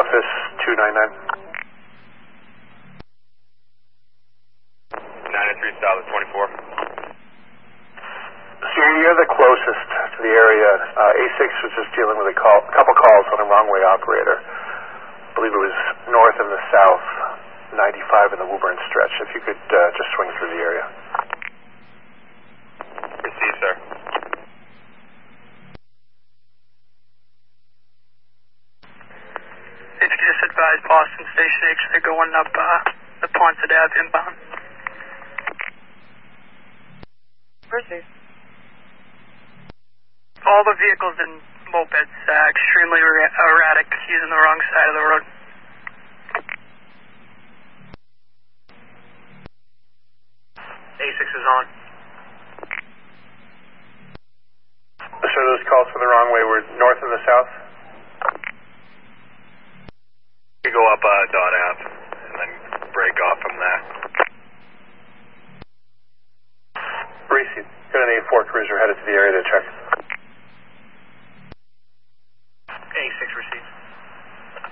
office 299. 93 south of 24. So you're the closest to the area. A6 was just dealing with a couple calls on a wrong-way operator. I believe it was north and the south, 95 in the Woburn stretch. If you could just swing through the area. Receive, sir. If you just advise Boston Station H, they're going up the Ponset Ave inbound. Proceed. All the vehicles and mopeds extremely erratic, using the wrong side of the road. A6 is on. So those calls for the wrong way were north and the south? We go up Dot Ave and then break off from there. Receive. Got an A4 cruiser headed to the area to check.